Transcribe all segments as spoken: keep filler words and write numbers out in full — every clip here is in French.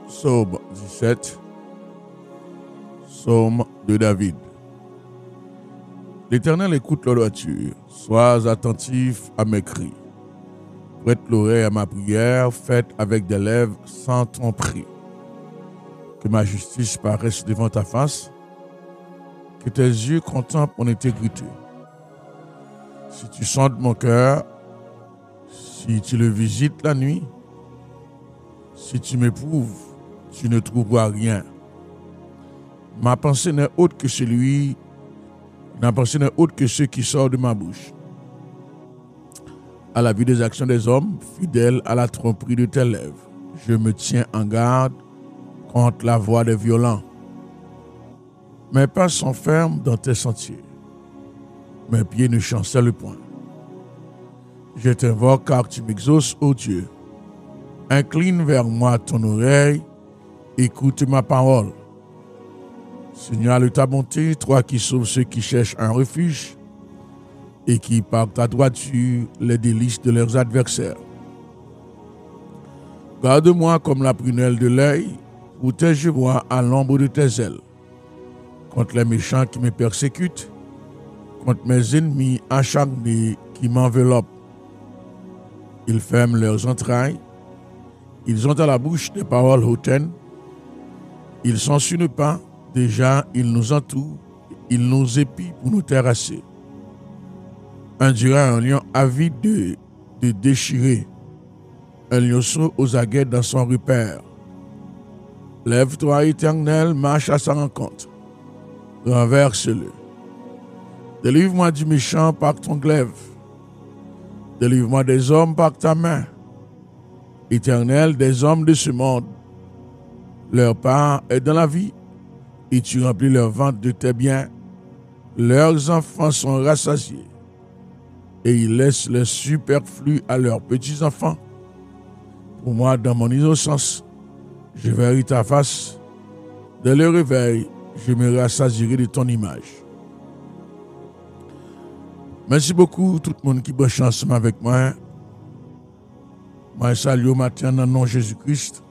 Psaume dix-sept, Psaume de David. L'Éternel écoute l'orature, sois attentif à mes cris. Prête l'oreille à ma prière, faite avec des lèvres sans tromperie. Que ma justice paraisse devant ta face, que tes yeux contemplent mon intégrité. Si tu sondes mon cœur, si tu le visites la nuit, si tu m'éprouves, tu ne trouveras rien. Ma pensée n'est autre que celui, ma pensée n'est autre que ce qui sort de ma bouche. À la vue des actions des hommes, fidèle à la tromperie de tes lèvres, je me tiens en garde contre la voix des violents. Mes pas sont fermes dans tes sentiers. Mes pieds ne chancellent point. Je t'invoque car tu m'exauces, ô Dieu. Incline vers moi ton oreille, écoute ma parole. Signale ta bonté, toi qui sauves ceux qui cherchent un refuge et qui, par ta droiture, les délices de leurs adversaires. Garde-moi comme la prunelle de l'œil, protège-moi à l'ombre de tes ailes, contre les méchants qui me persécutent, contre mes ennemis acharnés qui m'enveloppent. Ils ferment leurs entrailles, ils ont à la bouche des paroles hautaines, ils sont sur le pas, déjà ils nous entourent, ils nous épient pour nous terrasser. On dirait un lion avide de, de déchirer, un lionceau aux aguets dans son repère. Lève-toi, Éternel, marche à sa rencontre, renverse-le. Délivre-moi du méchant par ton glaive, délivre-moi des hommes par ta main. Éternel, des hommes de ce monde, leur part est dans la vie, et tu remplis leur ventre de tes biens. Leurs enfants sont rassasiés, et ils laissent le superflu à leurs petits-enfants. Pour moi, dans mon innocence, je verrai ta face. Dès le réveil, je me rassasierai de ton image. Merci beaucoup, tout le monde qui branche ensemble avec moi. Moi, salue au matin dans le nom de Jésus-Christ.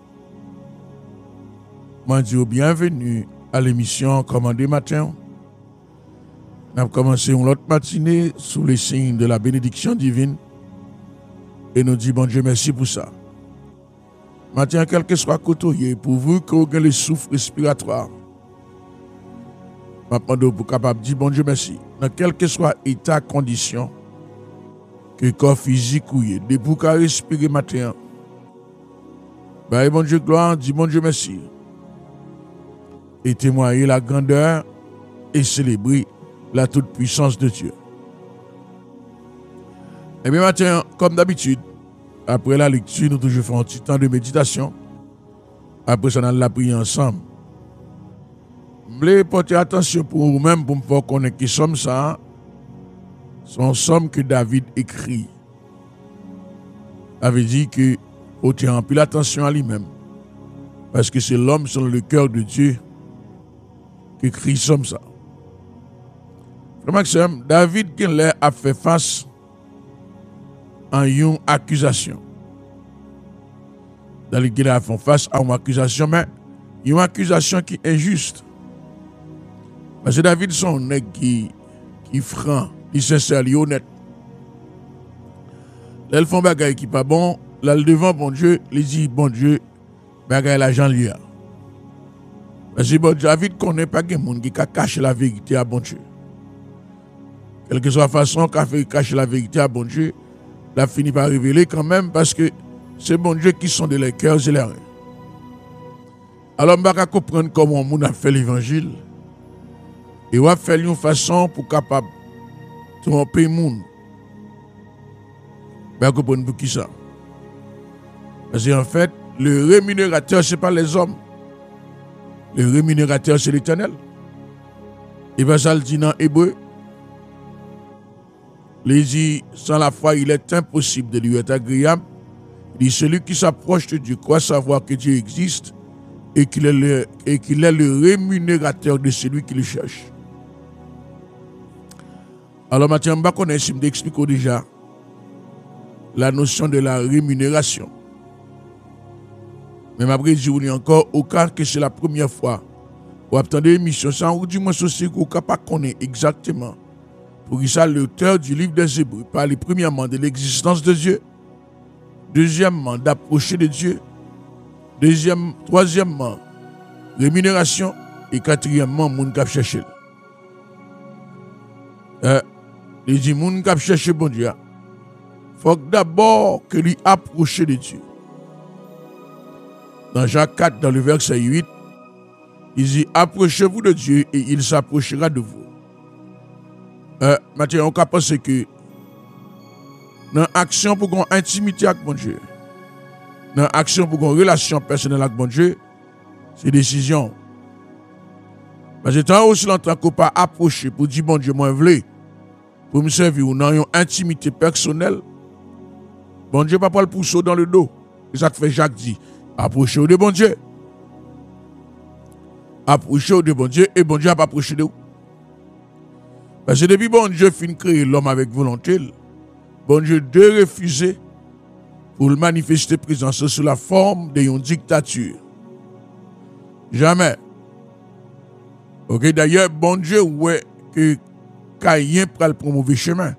Moi, dis bienvenue à l'émission Commandez matin. Nous avons commencé une autre matinée sous les signes de la bénédiction divine. Et nous disons, bon Dieu, merci pour ça. Matin, quel que soit côté, pour vous que vous avez le souffle respiratoire. Maintenant, vous êtes capable de dire, bon Dieu, merci. Dans quel que soit état, condition, que le corps physique ou de vous respirer matin. Ben, bon Dieu, gloire, dis bon Dieu, merci. Et témoigner la grandeur et célébrer la toute-puissance de Dieu. Et bien matin, comme d'habitude, après la lecture, nous toujours faisons un petit temps de méditation. Après ça, nous allons la prier ensemble. Je voulais porter attention pour vous-même pour me faire connaître qui sommes ça. Son somme que David écrit. Ça veut dire que faut remplir l'attention à lui-même. Parce que c'est l'homme selon le cœur de Dieu qui écrit somme ça. Maxime, David qui a fait face à une accusation. David qui a fait face à une accusation, mais une accusation qui est injuste. Parce que David son nègre qui qui franc, qui sincère, qui honnête. Là, ils font bagaille qui pas bon, là, le devant bon Dieu, il dit bon Dieu, bagaille l'argent lui a. Parce que bon David connaît pas que monde qui cache la vérité à bon Dieu. Quelle que soit la façon qu'a fait cacher la vérité à bon Dieu, l'a fini par révéler quand même parce que c'est bon Dieu qui sont de les cœurs et les reins. Alors, on va comprendre comment on a fait l'évangile et on va faire une façon pour capable tromper le monde. On va comprendre pour qui ça. Parce qu'en fait, le rémunérateur, ce n'est pas les hommes. Le rémunérateur, c'est l'Éternel. Et bien, ça le dit dans Hébreu. Il dit, sans la foi, il est impossible de lui être agréable. Il dit, celui qui s'approche de Dieu croit savoir que Dieu existe et qu'il est le, et qu'il est le rémunérateur de celui qui le cherche. Alors, Mathieu, je connais, si je m'explique déjà la notion de la rémunération. Mais après, je vous dis encore, au cas que c'est la première fois, vous attendez l'émission, ça, ou du moins, c'est qu'on ne pas connaître exactement. Pour ça, l'auteur du livre des Hébreux parle premièrement de l'existence de Dieu, deuxièmement, d'approcher de Dieu, deuxième, troisièmement, rémunération, et quatrièmement, moun kap chercher. Euh, il dit, moun kap chercher bon Dieu, il faut d'abord que lui approche de Dieu. Dans Jean quatre, dans le verset huit, il dit, approchez-vous de Dieu et il s'approchera de vous. Euh, maintenant, on peut penser que dans l'action pour qu'on intimité avec mon Dieu, dans l'action pour qu'on relation personnelle avec mon Dieu, c'est décision. Parce que tant aussi longtemps qu'on pas approcher pour dire bon Dieu, moi je veux pour me servir ou dans une intimité personnelle, bon Dieu pas le pousser dans le dos. Et ça te fait Jacques dit, approchez de bon Dieu. Approchez de bon Dieu et bon Dieu n'a pas approché de vous. Parce que depuis bon Dieu fin créer l'homme avec volonté, bon Dieu de refuser pour le manifester présence sous la forme d'une dictature. Jamais. Ok, d'ailleurs, bon Dieu, ouais, que Caïn prend le mauvais chemin.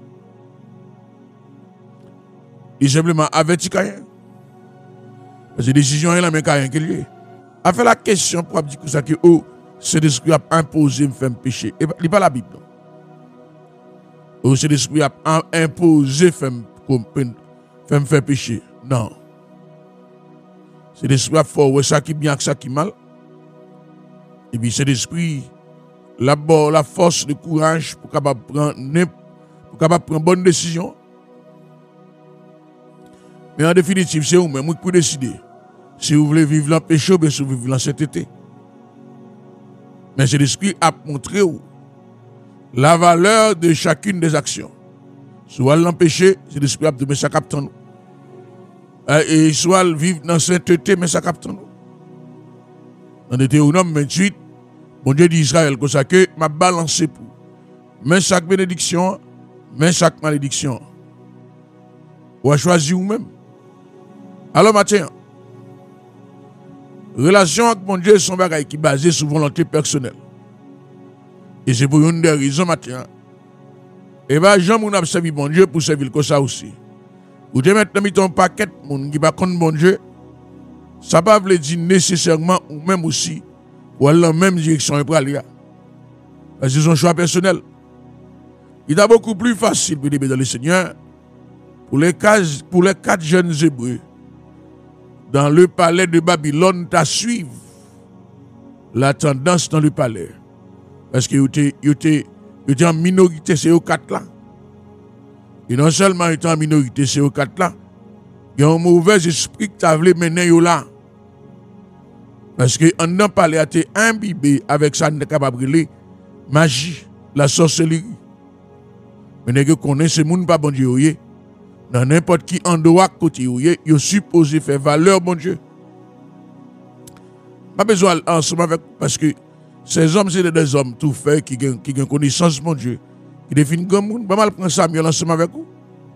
Il simplement avertit Caïn. Parce que la décision est là, mais Caïn qui est. A fait la question pour dire que ça que, oh, c'est l'esprit a imposé me faire pécher. Et il n'est pas la Bible. Oh, c'est l'esprit a imposé me faire pécher. Non. C'est l'esprit a fait ouais, ça qui est bien, ça qui est mal. Et puis c'est l'esprit, la, la force, le courage pour capable prendre pour capable prendre bonne décision. Mais en définitive, c'est vous-même qui pouvez décider si vous voulez vivre dans le péché ou bien si vous voulez vivre dans cette été. Mais c'est l'esprit a montré la valeur de chacune des actions. Soit l'empêcher, c'est l'esprit a dit mais ça capte nous. Et soit vivre dans cette été, mais ça capte nous. Dans Deutéronome vingt-huit, bon Dieu d'Israël, comme ça que m'a balancé pour. Mais chaque bénédiction, mais chaque malédiction. Ou à choisir vous-même. Alors, Mathieu, relation avec mon Dieu sont bagaille qui basée sur volonté personnelle. Et c'est pour une des raisons, Mathieu. Et bien, Jean, mon a servi mon Dieu pour servir comme ça aussi. Vous devez maintenant mettre un paquet de monde qui va contre mon Dieu. Ça ne veut pas dire nécessairement ou même aussi ou aller dans la même direction pour aller. Parce que c'est un choix personnel. Il est beaucoup plus facile pour libérer dans le Seigneur pour les, cas, pour les quatre jeunes Hébreux dans le palais de Babylone à suivre la tendance dans le palais. Parce qu'ils étaient, étaient, étaient en minorité, c'est aux quatre là. Et non seulement ils étaient en minorité, c'est aux quatre là. Il y a un mauvais esprit qui t'a voulu mener là. Parce qu'on n'a pas été imbibé avec ça, n'est capable de magie, la sorcellerie. Mais nous connaissons ce monde pas bon Dieu. Dans n'importe qui en dehors côté, il est supposé faire valeur, bon Dieu. Pas besoin ensemble avec, parce que ces hommes, c'est des hommes tout faits qui ont qui connaissance, mon Dieu. Qui définissent comme monde. Pas mal prendre Samuel ensemble avec vous.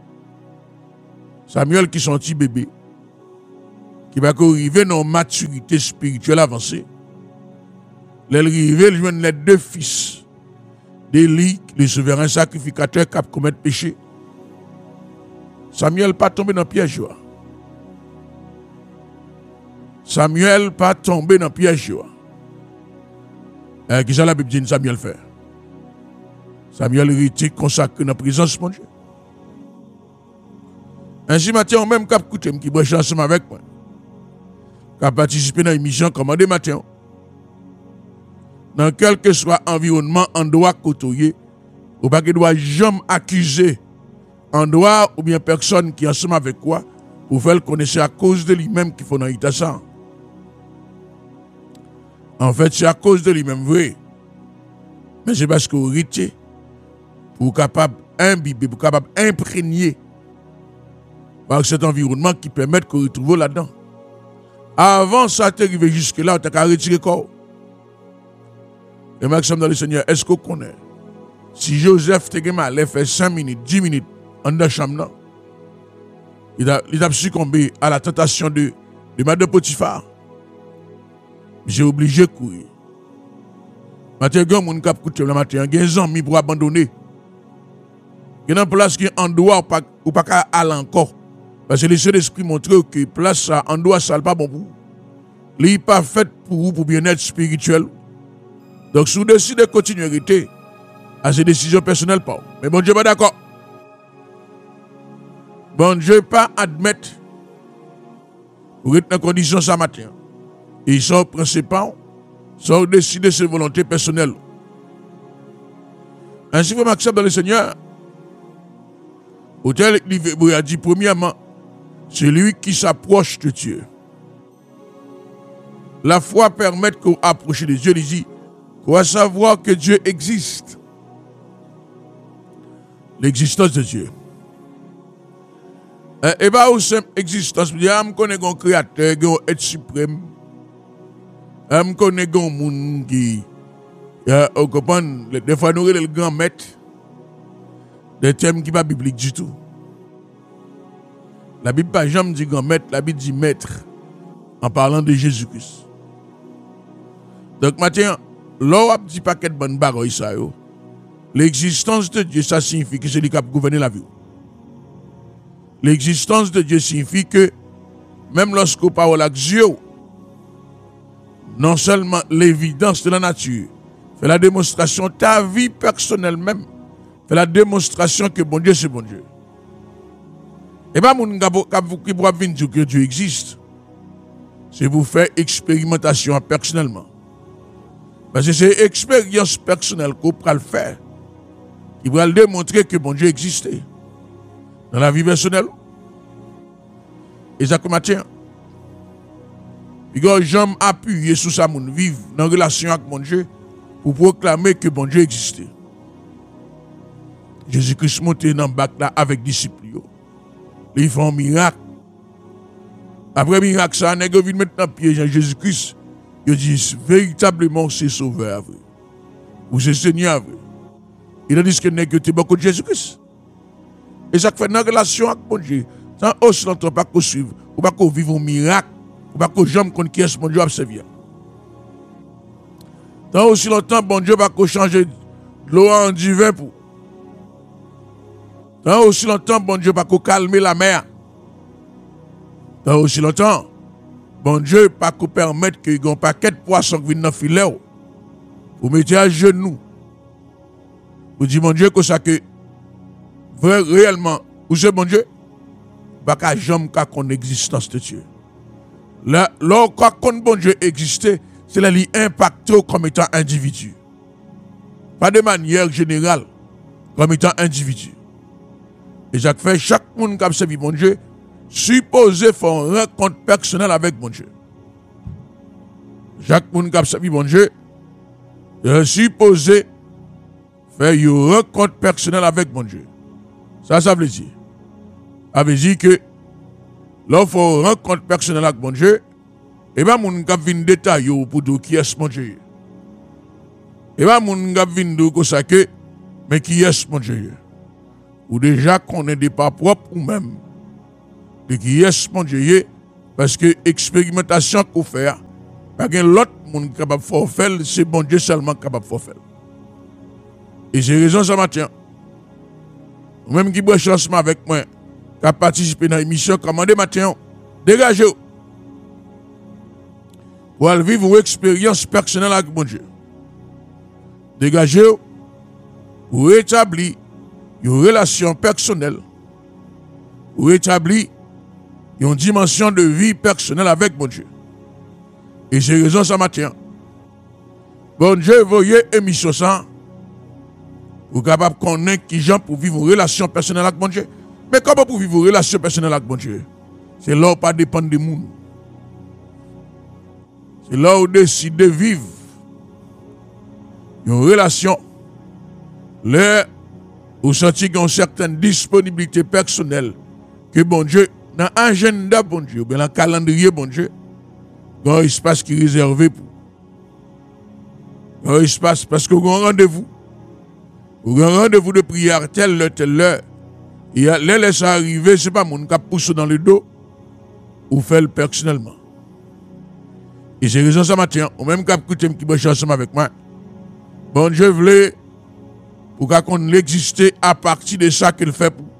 Samuel qui sont un petit bébé. Qui va arriver dans une maturité spirituelle avancée. L'arrivée, il joue les deux fils d'Élie, le souverain sacrificateur qui a commis péché. Samuel pas tombé dans le piège. Samuel pas tombé dans le piège. Qu'est-ce que la Bible dit Samuel fait? Samuel était consacré dans la présence de mon Dieu. Ainsi, matin, on même cap coûté qui branche ensemble avec moi. Qui a participé dans l'émission commandée matin. Dans quel que soit l'environnement, on doit côtoyer. Ou pas qu'il doit jamais accuser en droit ou bien personne qui est ensemble avec quoi pour faire le connaître à cause de lui-même qu'il faut dans l'État. En fait, c'est à cause de lui-même, vrai. Mais c'est parce qu'on hérité pour capable imbiber, pour capable imprégner par cet environnement qui permet qu'on retrouve là-dedans. Avant ça t'arriver jusque là, on t'a retiré le corps. Et Maxime dans le Seigneur, est-ce qu'on connaît? Si Joseph te allait faire cinq minutes, dix minutes en dans la chambre, il a, il a succombé à la tentation de de Madame Potiphar. J'ai obligé de courir. Matin, il y a des gens qui ont coûté le matin, il y a des amis pour abandonner. Il y a une place qui est en dehors ou pas qu'à aller encore. Parce que les Saint-Esprit montrent que la place en dehors, ça n'est pas bon pour vous. Il n'est pas fait pour vous, pour bien-être spirituel. Donc, si vous décidez de continuer à rester, à ces décisions personnelles, pas. Mais bon Dieu pas d'accord. Bon Dieu pas admettre vous êtes dans condition ça matin. Et ils sont principaux, sont décidés de ses volontés personnelles. Ainsi, vous m'acceptez dans le Seigneur. Autel il a dit premièrement, c'est lui qui s'approche de Dieu. La foi permet qu'on approche de Dieu. Il dit qu'on va savoir que Dieu existe. L'existence de Dieu. Et pas au simple existence. Je connais un créateur, un être suprême. Je connais un monde qui. Vous comprenez? Des fois, nous avons le grand maître. Des termes qui ne sont pas bibliques du tout. La Bible pas jamais dit grand maître, la Bible dit maître. En parlant de Jésus-Christ. Donc maintenant, là où dit paquet de bonnes baroilles ça yo. L'existence de Dieu, ça signifie que c'est lui qui a gouverné la vie. L'existence de Dieu signifie que même lorsqu'on parle avec Dieu, non seulement l'évidence de la nature, fait la démonstration de ta vie personnelle même, fait la démonstration que bon Dieu c'est bon Dieu. Et pas mon qui pourra venir dire que Dieu existe. C'est vous faire expérimentation personnellement. Parce que c'est expérience personnelle qu'on pourra le faire. Qui pourra le démontrer que bon Dieu existait. Dans la vie personnelle. Et ça comme matin. Puis quand j'aime appuyer sur ça, mon vivre dans relation avec mon Dieu pour proclamer que bon Dieu existait. Jésus-Christ monté dans le bac là avec disciples. Ils font un miracle. Après le miracle, ça, ils viennent mettre dans pied Jésus-Christ. Ils disent véritablement c'est sauveur. Ou c'est Seigneur. Ils disent que n'est que beaucoup de Jésus-Christ. Et ça fait une relation avec mon Dieu. Sans aussi longtemps pas qu'on suive, ou pas qu'on vive un miracle, ou pas qu'on jamais qu'on qui est mon Dieu à servir. Tant aussi longtemps, bon Dieu pas qu'on change de l'eau en du vin pour. Tant aussi longtemps, bon Dieu pas qu'on calmer la mer. Tant aussi longtemps, bon Dieu pas qu'on permette qu'il y ait un paquet de poissons qui viennent dans le filet. Vous mettez à genoux. Vous dites, mon Dieu, que ça que vrai, réellement, vous savez, mon Dieu, pas qu'à jamais qu'à qu'on existence de Dieu. Là, là, quand bon Dieu existait, c'est là qu'il impacte comme étant individu. Pas de manière générale, comme étant individu. Et ça fait chaque monde qui a servi mon Dieu, supposé faire une rencontre personnelle avec mon Dieu. Chaque monde qui a servi mon Dieu, est supposé faire une rencontre personnelle avec mon Dieu. Ça, ça veut dire. Ça veut dire que lorsqu'il faut une rencontre personnelle avec mon Dieu, et bien, mon gars vient détailler pour dire qui est mon Dieu. Et bien, mon gars vient dire que, mais qui est mon Dieu. Ou déjà qu'on est des pas propres ou même de qui est mon Dieu, parce que l'expérimentation qu'on fait, pas qu'un l'autre monde capable de faire, c'est bon Dieu seulement capable de faire. Et j'ai raison ça matin. Même qui boit chancement avec moi, qui a participé dans l'émission, commandez matin, dégagez-vous. Pour aller vivre une expérience personnelle avec mon Dieu. Dégagez-vous pour établir une relation personnelle, pour établir une dimension de vie personnelle avec mon Dieu. Et j'ai raison ça matin. Bon Dieu, voyez émission ça. Vous êtes capable de connaître qui gens pour vivre une relation personnelle avec mon Dieu. Mais comment pour vivre une relation personnelle avec mon Dieu? C'est là où pas dépendre des monde. C'est là où décide de vivre une relation. Là où sentez une certaine disponibilité personnelle que bon Dieu, dans l'agenda bon Dieu, ou bien dans le calendrier bon Dieu, il y a un espace qui est réservé pour. Il y a un espace parce que vous avez un rendez-vous. Vous avez un rendez-vous de prière telle heure, telle heure. Et là, laisse arriver, ce n'est pas mon qui pousse dans le dos ou fait le personnellement. Et c'est raison ça matin, ou même cap écouter qui branche ensemble avec moi. Bon Dieu voulait pour qu'on l'exister à partir de ça qu'il fait pour.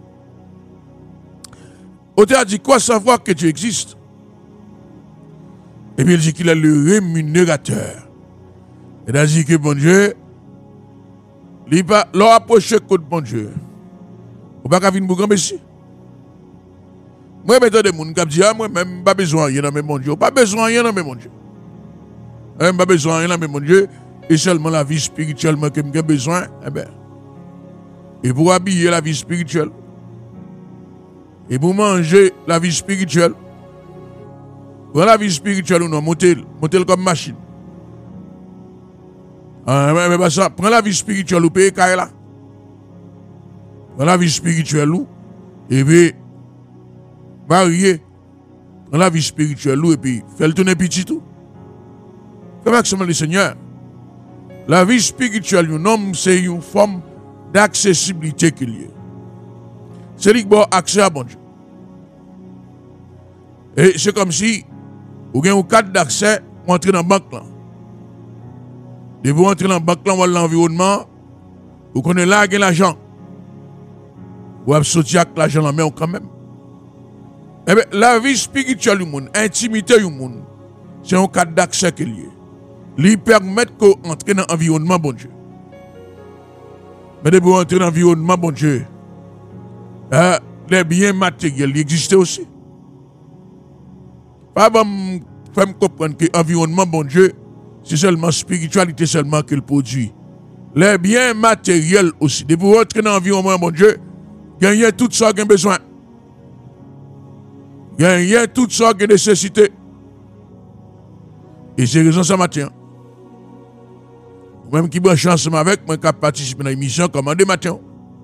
Auteur a dit quoi savoir que Dieu existe? Et puis il dit qu'il est le rémunérateur. Il a dit que bon Dieu, il pas leur approcher contre bon Dieu. Ou pas qu'à venir pour grand messie. Moi mettons des gens qui disent ah moi même pas besoin rien dans mon Dieu, pas besoin rien dans mon Dieu. Même pas besoin rien dans mon Dieu, et seulement la vie spirituelle que j'ai besoin, eh ben. Et pour habiller la vie spirituelle. Et pour manger la vie spirituelle. Pour la vie spirituelle ou non, montez montez comme machine. Ah, mais, mais ça, prends la vie spirituelle ou paye là. Prends la vie spirituelle ou, et puis, marier. Prends la vie spirituelle ou, et puis, fais le tourner petit tout. Fais maximum le Seigneur. La vie spirituelle, non, c'est une forme d'accessibilité qu'il y a. C'est lui qui a accès à bon Dieu. Et c'est comme si, vous avez un cadre d'accès pour entrer dans la banque là. Et vous entrez dans la banque là, ou l'environnement, vous connaissez là, vous avez l'argent. Vous avez sorti avec l'argent en main quand même. Eh bien, la vie spirituelle du monde, l'intimité du monde, c'est un cadre d'accès qu'il y a. Lui permettre qu'on entre dans l'environnement, bon Dieu. Mais de vous entrer dans l'environnement, bon Dieu, euh, les biens matériels existent aussi. Pas bon, faire me comprendre que l'environnement, bon Dieu, c'est seulement spiritualité seulement qu'il produit. Les biens matériels aussi. De vous entrer dans l'environnement, bon Dieu, gagnez tout ça qu'il a besoin. Gagnez tout ça qu'il a nécessité. Et c'est raison ça matin. Même qui branche ensemble avec moi, qui participe à l'émission, commandez matin.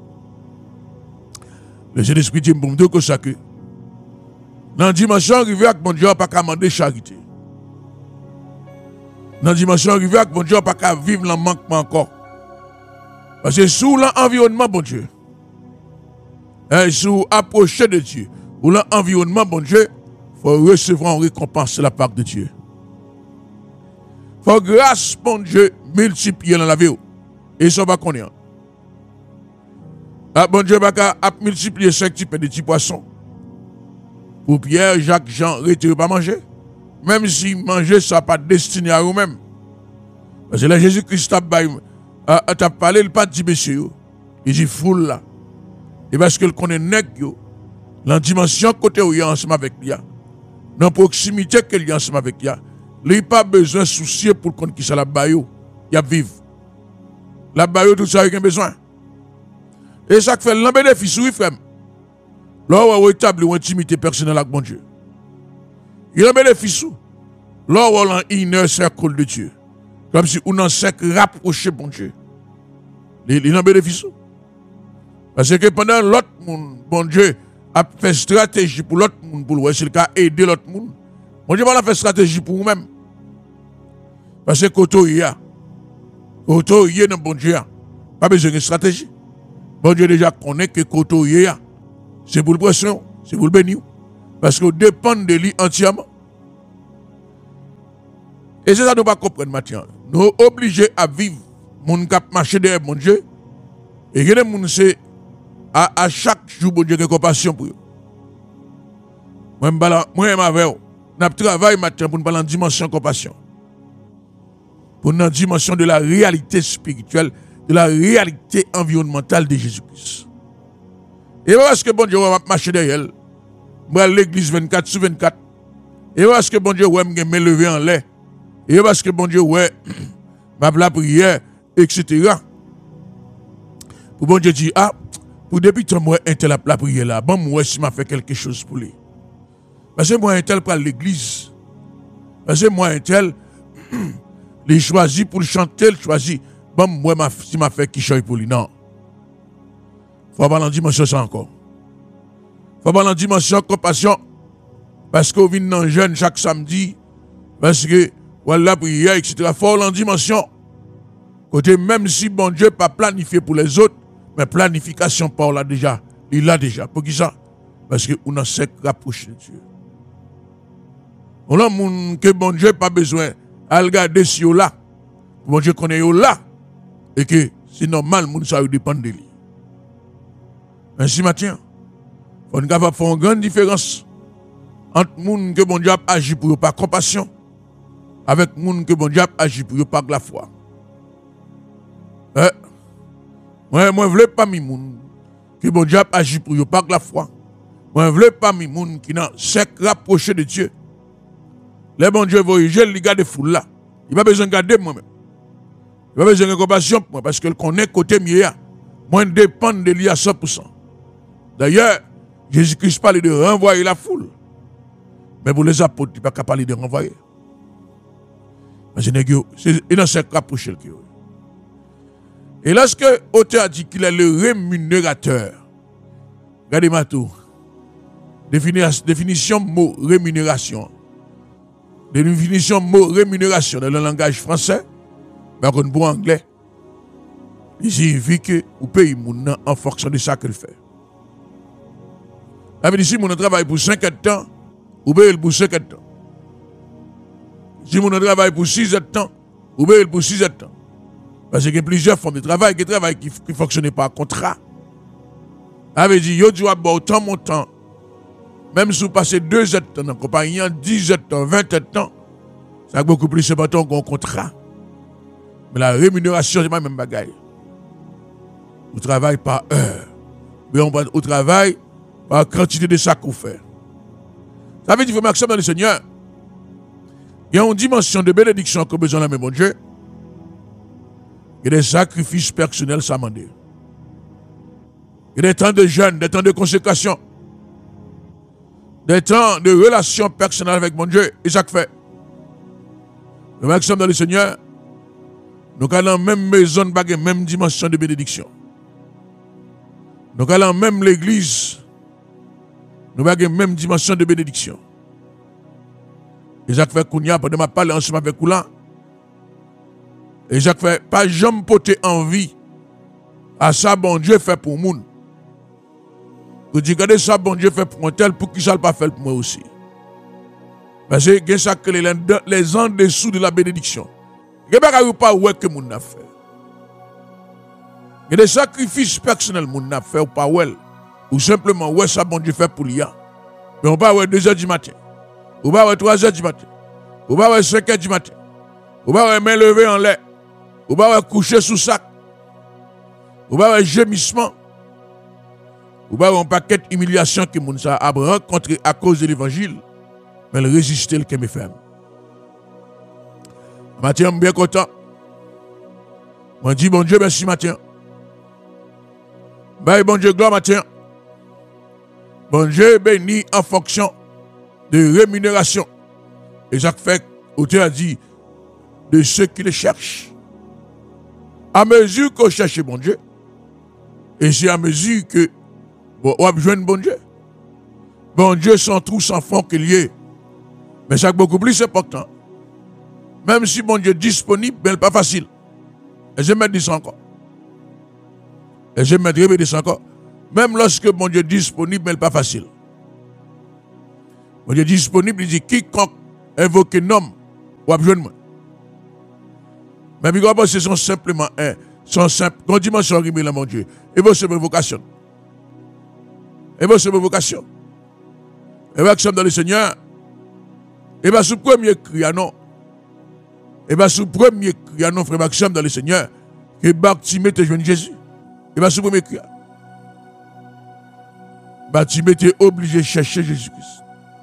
Le Saint-Esprit dit pour me dire que ça que. Dans la dimension arrivée avec mon Dieu, pas qu'à demander charité. Dans la dimension arrivée avec mon Dieu, pas qu'à vivre le manquement encore. Parce que sous l'environnement, bon Dieu, et sous approcher de Dieu, ou l'environnement, bon Dieu, il faut recevoir une récompense de la part de Dieu. Il faut grâce, bon Dieu, multiplier dans la vie. Et ça va connaître. Ah, bon Dieu, a multiplié cinq types de petits poissons. Pour Pierre, Jacques, Jean, retirez pas manger. Même si manger, ça n'a pas destiné à eux-mêmes. Parce que là, Jésus-Christ a parlé, il n'a pas dit monsieur. Il dit foule là. Et parce que le connaît nègre, dans la dimension côté où il y a ensemble avec lui, dans la proximité qu'il y a ensemble avec lui, il n'a pas besoin de soucier pour le compte qui ça la baillot. Il y a vivre. La baillot, tout ça, il a besoin. Et ça fait l'un bénéfice, oui, frère. Là, on a établi une intimité personnelle avec mon Dieu. Il y a un bénéfice. Là, on a un cercle de Dieu. Comme si on a un cercle rapproché, bon Dieu. Il y a un bénéfice. Parce que pendant l'autre monde, bon Dieu, a fait stratégie pour l'autre monde, pour le cas aider l'autre monde. Bon Dieu, on a fait stratégie pour vous-même. Parce que quand il y a, quand il y a dans bon Dieu, pas besoin de stratégie. Bon Dieu déjà connaît que quand il y a, c'est pour le pression, c'est pour le bénir. Parce que dépend de lui entièrement. Et c'est ça que nous ne pouvons pas comprendre maintenant. Nous sommes obligés à vivre. Mon cap marcher derrière mon Dieu. Et il y a des gens c'est à, à chaque jour, bon Dieu, qui a compassion pour eux. Moi, je m'avais nous travaillons maintenant pour nous parler en dimension de compassion. Pour une dimension de la réalité spirituelle, de la réalité environnementale de Jésus-Christ. Et parce que bon Dieu va marcher derrière elle, moi l'église vingt-quatre sur vingt-quatre. Et parce que bon Dieu ouais me lever en l'air. Et parce que bon Dieu ouais m'a la prière, et cetera. Pour bon Dieu dit ah pour depuis temps moi un tel la prière là, bon moi si m'a fait quelque chose pour lui. Parce que moi un tel pour l'église. Parce que moi un tel les choisi pour le chanter, le choisi bon moi si m'a fait qui choisit pour lui non. Faut avoir la dimension ça encore. Faut avoir la dimension compassion. Parce qu'on vient dans jeune chaque samedi. Parce que, voilà, prière, et cetera. Faut avoir la dimension. Côté, même si bon Dieu pas planifié pour les autres, mais planification par là déjà. Il l'a déjà. Pour qui ça? Parce qu'on a sec rapproché de Dieu. On a moun que bon Dieu pas besoin à regarder si yo là. Bon Dieu connaît yo là et que c'est normal moun ça dépend de lui. Ainsi matin, faut nous capable faire une grande différence entre moun que bon Dieu a agi pour yo par compassion avec moun que bon Dieu a agi pour yo par la foi. Eh, moi moi vle pas mi moun que bon Dieu a agi pour yo par la foi. Moi vle pas mi moun qui n'a sec rapproché de Dieu. Les bon Dieu voyage, il garde foule là. Il n'a pas besoin de garder moi-même. Il n'a pas besoin de compassion pour moi parce qu'il connaît côté mieux. Moi, je dépend de lui à cent pour cent. D'ailleurs, Jésus-Christ parle de renvoyer la foule. Mais pour les apôtres, il n'est pas capable de renvoyer. Mais c'est dans cette rapproche. Et lorsque l'auteur a dit qu'il est le rémunérateur, regardez-moi tout. Définition mot rémunération. Définition mot rémunération dans le langage français, par contre pour anglais, il signifie que vous payez moun en fonction de ça qu'il fait. Ça veut dire si mon travaille pour cinquante ans, vous payez pour cinquante ans. Si mon travaille pour six ans, vous payez pour six ans. Parce qu'il y a plusieurs formes de travail, qui travail qui ne fonctionnent pas contrat. Ça veut dire, yo doit avoir autant mon temps. Même si vous passez deux ans dans la compagnie, dix ans, vingt ans, ça a beaucoup plus important qu'un contrat. Mais la rémunération, c'est pas le même bagaille. Vous travaillez par heure. Mais on va au travail par quantité de ça qu'on fait. Ça veut dire qu'il faut maximum dans le Seigneur. Il y a une dimension de bénédiction que besoin de la même bon Dieu. Il y a des sacrifices personnels à demander. Il y a des temps de jeûne, des temps de consécration. Des temps de relation personnelle avec mon Dieu. Et ça fait. Le maximum dans le Seigneur, nous allons dans la même maison, dans la même dimension de bénédiction. Nous allons dans la même l'église, nous avons la même dimension de bénédiction. Et ça fait qu'on y a, pendant ma parole ensemble avec vous là, et ça fait pas jamais porter envie à ça, bon Dieu fait pour moun. Vous dites, regardez ça, bon Dieu fait pour un tel, pour qui ça ne pas fait pour moi aussi. Parce que c'est ça que les, les en dessous de la bénédiction. Il n'y a pas ouais que moun a fait. Il y a des sacrifices personnels moun a fait ou pas ouais. Ou simplement ouais ça, bon Dieu fait pour l'I A. Mais on pas ouais deux heures du matin. Ou pas ouais trois heures du matin. Ou pas ouais cinq heures du matin. Ou pas ouais main levée en l'air. Ou pas ouais coucher sous sac. Ou pas ouais gémissement. Ou pas un paquet d'humiliation que moun a rencontré à cause de l'évangile, mais le résister le que me fait. Matin, je suis bien content. Je dis bon Dieu merci matin. Bye bon Dieu gloire matin. Bon Dieu béni en fonction de rémunération. Et ça fait, l'auteur a dit, de ceux qui le cherchent. À mesure qu'on cherche bon Dieu, et c'est à mesure que bon, on a besoin de bon Dieu. Bon Dieu sans trou, sans fond qu'il y ait. Mais c'est beaucoup plus important. Même si bon Dieu est disponible, ce n'est pas facile. Et je vais me dire ça encore. Et je vais me dire ça encore. Même lorsque bon Dieu est disponible, ce n'est pas facile. Bon Dieu est disponible, il dit quiconque invoque un homme, ou a besoin de moi. Mais puis, ce sont simplement un, sont simple, quand dimension qui là, mon Dieu. Et vous, c'est une vocation. Et vous, c'est une vocation. Et vous, qui dans le Seigneur, et bien, sous premier cri, non. Et bien, sous premier cri, non, frère Maxime, dans le Seigneur, que Bartimée te joint Jésus. Et bien, sous premier cri. Bartimée était obligé de chercher Jésus-Christ.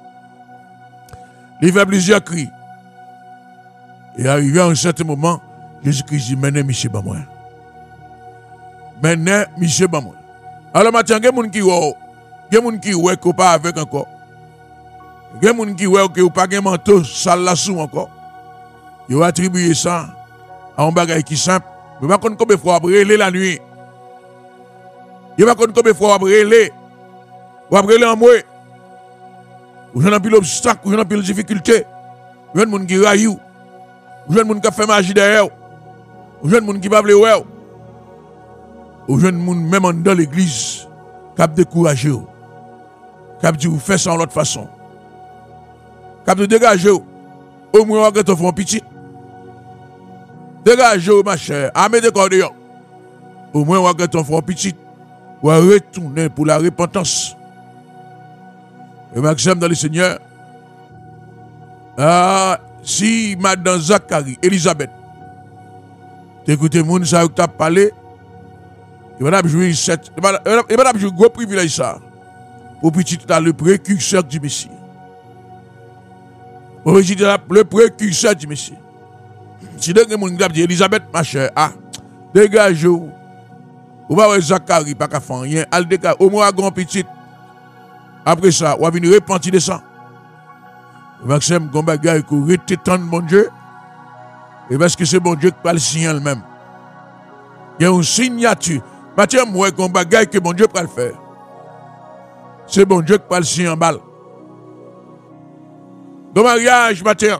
Il fait plusieurs cris. Et arrivé à un certain moment, Jésus-Christ dit, maintenant, monsieur, pas moi. Maintenant, monsieur, pas moi. Alors, maintenant, il y a des gens qui voient, il y a des gens qui voient qu'on pas avec encore. Il y a des gens qui voient qu'on pas de manteau, ça là sous encore. Ils ont attribué ça à un bagage qui est simple. Mais pas combien de fois brûler la nuit. Il pas combien de fois brûler. Ou brûler en moi. Ou j'en ai plus d'obstacles, ou j'en ai plus de difficultés. Ou j'en ai des gens qui raillent. Ou j'en ai des gens qui font magie derrière. Ou j'en ai des gens qui ne veulent pas. Ou j'en ai des gens même dans l'église qui ont découragé. Qui ont dit, vous faites ça de l'autre façon. Cap de dégager, au moins, on va te faire petit. Dégagez, ma chère, à mettre corps dehors. Au moins, on va te faire petit. On va retourner pour la repentance. Et Maxime dans le Seigneur, ah, si Madame Zacharie, Elisabeth, t'écoutez, moun ça que t'as parlé, et madame jouer cette, et madame jouer gros privilège ça, pour petit dans le précurseur du Messie. Pour petit dans le précurseur du Messie. Si deux moun qui dit Elisabeth, ma chère, ah, dégagez-vous. Ou pas Zacharie, pas qu'à faire rien, al dégage, au moins grand petit. Après ça, on va venir repentir de ça. Maxime Gombaga, il faut rester tant de bon Dieu. Et parce que c'est bon Dieu qui parle signe même. Il y a une signature. Mathieu, moi, Gombaga, que bon Dieu peut le faire. C'est bon Dieu qui parle signe en balle. Dans mariage, Mathieu.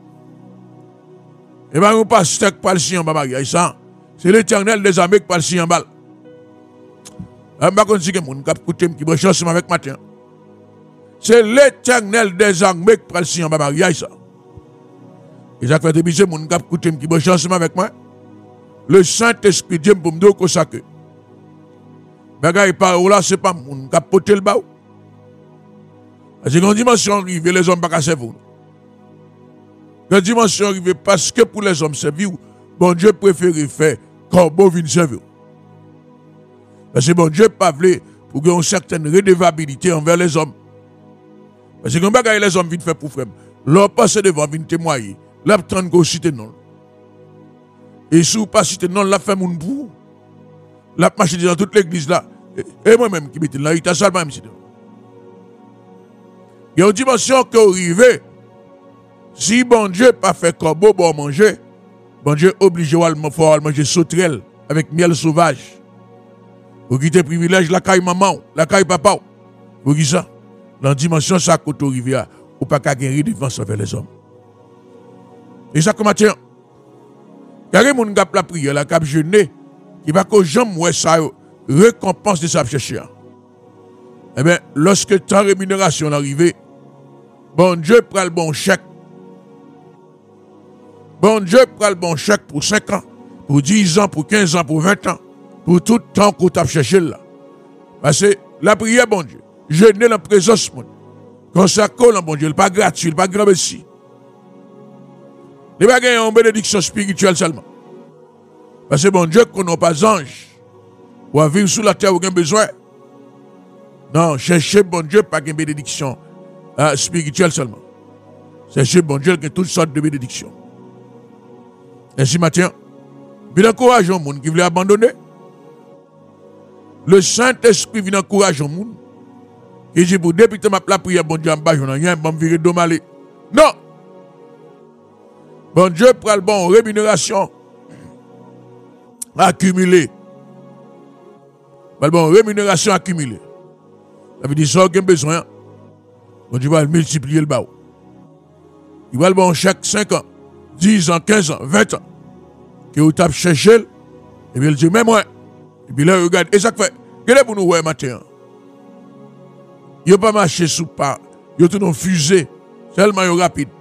Et bien, on passe qui parle signe en mariage. C'est l'Éternel des armées qui parle signe en balle. Je ne sais pas si quelqu'un qui va chanter avec Mathieu. C'est l'Éternel des armées qui prend le signe en mariage. Et ça fait des bisous, mon cap qui va chanter avec moi. Le Saint-Esprit Dieu pour me dire que ça que. Bagay parole là, c'est pas mon cap porter le bas. Parce que quand dimension arrive, les hommes ne pas servir. Quand dimension arrive, parce que pour les hommes servir, bon Dieu préfère faire corbeau vient servir. Parce que bon Dieu pas voulu pour qu'il y ait une certaine redevabilité envers les hommes. Parce que quand les hommes viennent faire pour frère, leur passe devant viennent témoigner, leur prendre qu'on cite non. Et si vous pas citer non, la fait mon bout. La marche dans toute l'église là. Et moi-même qui m'étais là, il t'a seulement même cité. Il y a une dimension qui arrive. Si bon Dieu pas fait corbeau pour manger, bon Dieu oblige à manger sauterelle avec miel sauvage. Vous quittez privilège la caille maman, la caille papa. Vous quittez ça. Dans la dimension, ça côté rivière, ou pas qu'à gagner défense avec les hommes. Et ça comment tiens? Car mon gars la prière, la cap jeûner, qui va que jamais ouais ça récompense de sa chercher. Eh bien, lorsque ta rémunération arrive, bon Dieu prend le bon chèque. Bon Dieu prend le bon chèque pour cinq ans, pour dix ans, pour quinze ans, pour vingt ans, pour tout le temps qu'on t'a cherché là. Parce que la prière, bon Dieu, jeûner la présence, mon consacrer le bon Dieu, pas gratuit, pas grand messie. Il n'y a pas une bénédiction spirituelle seulement. Parce que bon Dieu, qu'on n'a pas ange, ou à vivre sous la terre, aucun besoin. Non, cherchez bon Dieu, pas une bénédiction euh, spirituelle seulement. Cherchez bon Dieu, qui a toutes sortes de bénédictions. Ainsi, matin, il encourage un monde qui veut abandonner. Le Saint-Esprit vient encourager un monde qui dit pour depuis que la prière, bon Dieu, je n'ai rien, je vais me virer de mal. Non! Bon Dieu prend le bon rémunération accumulée. Le bon rémunération accumulée. Ça veut dire ça qu'il a besoin. Bon Dieu va multiplier le bas. Il va le bon chaque cinq ans, dix ans, quinze ans, vingt ans. Que vous tapez chercher, et puis il dit, mais moi. Et puis là, regarde, et ça fait, quel est pour nous, ouais, matin? Il n'a pas marché sous pas, il a tout fusée, tellement rapide.